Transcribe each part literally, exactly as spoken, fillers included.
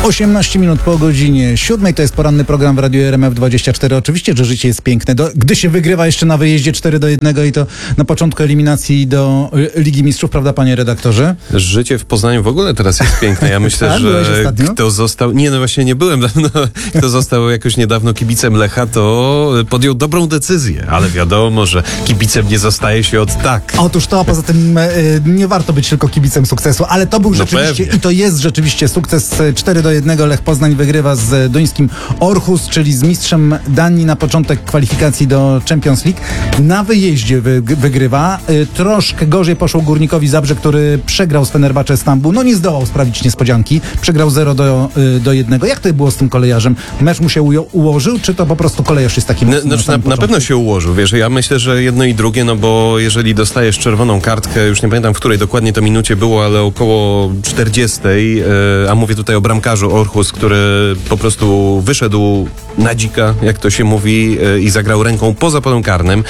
osiemnaście minut po godzinie siódmej, to jest poranny program w Radiu R M F dwadzieścia cztery. Oczywiście, że życie jest piękne, do, gdy się wygrywa jeszcze na wyjeździe cztery do jednego i to na początku eliminacji do Ligi Mistrzów, prawda, panie redaktorze? Życie w Poznaniu w ogóle teraz jest piękne. Ja myślę, tak, że kto został... Nie, no właśnie nie byłem dawno. Kto został jakoś niedawno kibicem Lecha, to podjął dobrą decyzję, ale wiadomo, że kibicem nie zostaje się od tak. Otóż to, a poza tym e, nie warto być tylko kibicem sukcesu, ale to był No rzeczywiście pewnie. i to jest rzeczywiście sukces. cztery do jednego Lech Poznań wygrywa z duńskim Aarhus, czyli z mistrzem Danii na początek kwalifikacji do Champions League. Na wyjeździe wy, wygrywa. E, troszkę gorzej poszło Górnikowi Zabrze, który przegrał z Fenerbahce Stambuł. No nie zdołał sprawić niespodzianki. Przegrał zero do jednego. Jak to było z tym kolejarzem? Mecz mu się ujo- ułożył, czy to po prostu kolejarz jest taki mocny? No, znaczy, na, na pewno się ułożył, wiesz, ja myślę, że jedno i drugie, no bo jeżeli dostajesz czerwoną kartkę, już nie pamiętam, w której dokładnie to minucie było, ale około czterdziestej, a mówię tutaj o bramkarzu Aarhus, który po prostu wyszedł na dzika, jak to się mówi, i zagrał ręką poza polem karnym,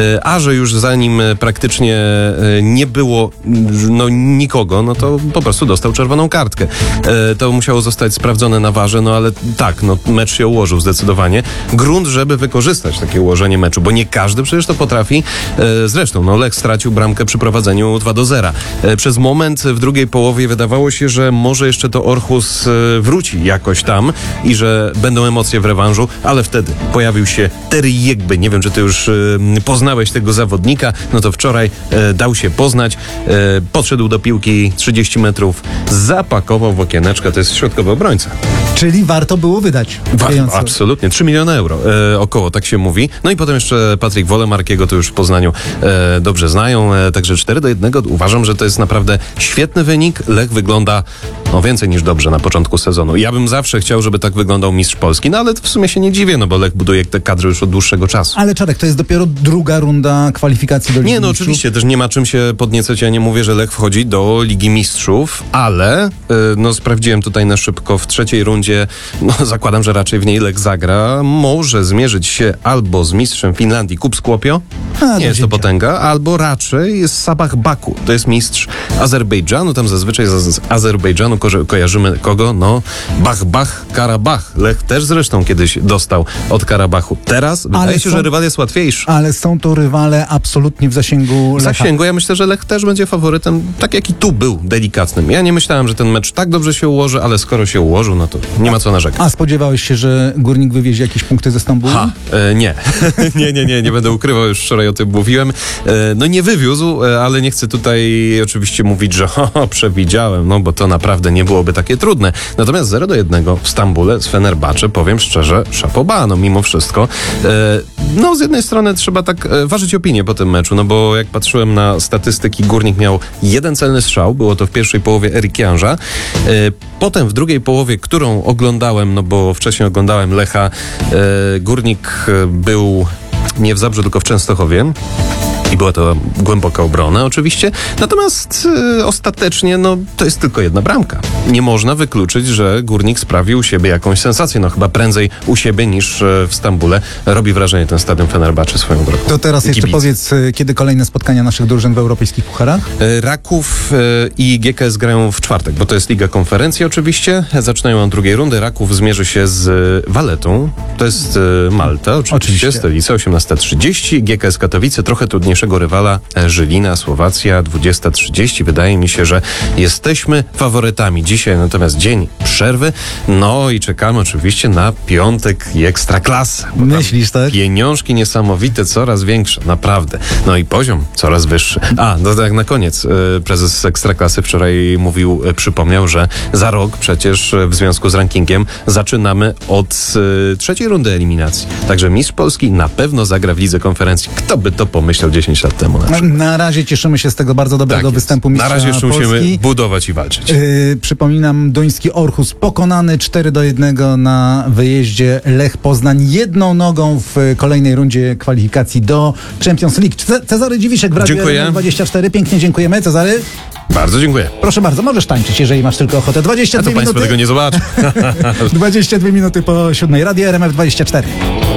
a że już za nim praktycznie nie było no, nikogo, no to po prostu dostał czerwoną kartkę. To musiało zostać sprawdzone na warze, no ale tak, no mecz się ułożył zdecydowanie. Grunt, żeby wykorzystać takie ułożenie meczu, bo nie każdy przecież to potrafi. Zresztą, no Lech stracił bramkę przy prowadzeniu dwa do zera. Przez moment w drugiej połowie wydawało się, że może jeszcze to Aarhus wróci jakoś tam i że będą emocje w rewanżu, ale wtedy pojawił się Terry Jegby. Nie wiem, czy ty już poznałeś tego zawodnika, no to wczoraj dał się poznać. Podszedł do piłki trzydzieści metrów, zapakował w okieneczka, to jest środkowy obrońca. Czyli warto było wydać pieniądze. Absolutnie, trzy miliony euro e, około, tak się mówi. No i potem jeszcze Patryk Wolemarkiego, to już w Poznaniu e, dobrze znają, e, także cztery do jednego. Uważam, że to jest naprawdę świetny wynik. Lech wygląda no więcej niż dobrze na początku sezonu. Ja bym zawsze chciał, żeby tak wyglądał mistrz Polski, no ale w sumie się nie dziwię, no bo Lech buduje te kadry już od dłuższego czasu. Ale Czarek, to jest dopiero druga runda kwalifikacji do Ligi Nie, no Mistrzów. oczywiście, też nie ma czym się podniecać. Ja nie mówię, że Lech wchodzi do Ligi Mistrzów, ale yy, no sprawdziłem tutaj na szybko w trzeciej rundzie, no zakładam, że raczej w niej Lech zagra. Może zmierzyć się albo z mistrzem Finlandii Kup Skłopio, A, nie jest to wzięcia. potęga, albo raczej jest Sabah Baku. To jest mistrz Azerbejdżanu, tam zazwyczaj z, z Azerbejdżanu ko- kojarzymy kogo? No, Bach Bach Karabach. Lech też zresztą kiedyś dostał od Karabachu. Teraz wydaje Ale się, są- że rywal jest łatwiejszy. Ale są to rywale absolutnie w zasięgu W Lecha. zasięgu. Ja myślę, że Lech też będzie faworytem, tak jak i tu był, delikatnym. Ja nie myślałem, że ten mecz tak dobrze się ułoży, ale skoro się ułożył, no to nie ma co narzekać. A spodziewałeś się, że Górnik wywiezie jakieś punkty ze Stambułu? Ha, e, nie. nie, nie, nie, nie będę ukrywał, już wczoraj o tym mówiłem. E, no nie wywiózł, e, ale nie chcę tutaj oczywiście mówić, że ho, ho, przewidziałem, no bo to naprawdę nie byłoby takie trudne. Natomiast zero do jednego w Stambule z Fenerbahce, powiem szczerze, szapoba, no mimo wszystko. E, no z jednej strony trzeba tak e, ważyć opinię po tym meczu, no bo jak patrzyłem na statystyki, Górnik miał jeden celny strzał, było to w pierwszej połowie Erikianża. E, potem w drugiej połowie, którą oglądałem, no bo wcześniej oglądałem Lecha, e, Górnik e, był nie w Zabrzu, tylko w Częstochowie. I była to głęboka obrona oczywiście. Natomiast e, ostatecznie no, to jest tylko jedna bramka. Nie można wykluczyć, że Górnik sprawił u siebie jakąś sensację. No chyba prędzej u siebie niż e, w Stambule. Robi wrażenie ten stadion Fenerbahce swoją drogą. To teraz I jeszcze kibice. powiedz, y, kiedy kolejne spotkania naszych drużyn w europejskich pucharach? E, Raków e, i G K S grają w czwartek, bo to jest Liga Konferencji oczywiście. Zaczynają od drugiej rundy. Raków zmierzy się z e, Waletą. To jest e, Malta, oczywiście, Oczywiście. stolica, osiemnasta trzydzieści. G K S Katowice, trochę trudniejszego rywala, e, Żylina, Słowacja, dwudziesta trzydzieści. Wydaje mi się, że jesteśmy faworytami. Dzisiaj natomiast dzień przerwy. No i czekamy oczywiście na piątek i Ekstraklasę. bo tam Myślisz, tak? Pieniążki niesamowite, coraz większe, naprawdę. No i poziom coraz wyższy. A, no tak na koniec. e, Prezes Ekstraklasy wczoraj mówił, e, przypomniał, że za rok przecież e, w związku z rankingiem zaczynamy od e, trzeciej rundy eliminacji. Także mistrz Polski na pewno zagra w Lidze Konferencji. Kto by to pomyślał dziesięć lat temu na przykład. Na razie cieszymy się z tego bardzo dobrego Tak jest. występu mistrza Na razie jeszcze musimy Polski. budować i walczyć. Yy, przypominam, duński Aarhus pokonany cztery do jednego na wyjeździe. Lech Poznań jedną nogą w kolejnej rundzie kwalifikacji do Champions League. Ce- Cezary Dziwiszek w Radiu Dziękuję. R M F dwadzieścia cztery. Pięknie dziękujemy. Cezary, Bardzo dziękuję. proszę bardzo, możesz tańczyć, jeżeli masz tylko ochotę. dwadzieścia A dwie to Państwo minuty. tego nie zobaczą. dwadzieścia dwie minuty po siódmej. Radio R M F dwadzieścia cztery.